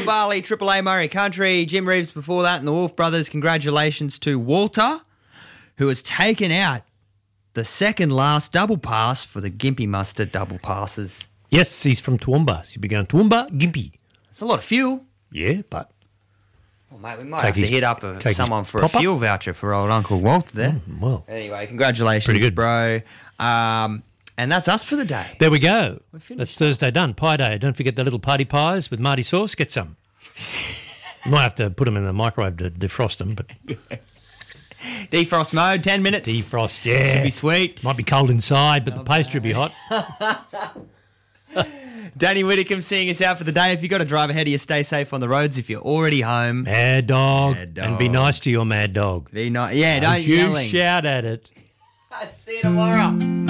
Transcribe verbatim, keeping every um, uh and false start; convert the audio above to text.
John Barley, Triple A Murray Country, Jim Reeves before that, and the Wolf Brothers. Congratulations to Walter, who has taken out the second last double pass for the Gympie Mustard double passes. Yes, he's from Toowoomba. So you'll be going Toowoomba, Gympie. It's a lot of fuel. Yeah, but... Well, mate, we might Take have his- to hit up a, take his someone for pop-up. a fuel voucher for old Uncle Walter there. Mm, well, Anyway, congratulations, Pretty good. bro. Um, and that's us for the day. there we go. finished. That's Thursday done. Pie day. Don't forget the little party pies with Marty sauce. Get some. You might have to put them in the microwave to defrost them, but Defrost mode, ten minutes. defrost, yeah. Be sweet. Might be cold inside, but the pastry will be hot. Danny Whitcomb seeing us out for the day. If you've got to drive ahead of you, stay safe on the roads. If you're already home, Mad dog. Mad And be dog. nice to your mad dog. be nice. Yeah, don't, Don't you yelling. shout at it. See you tomorrow.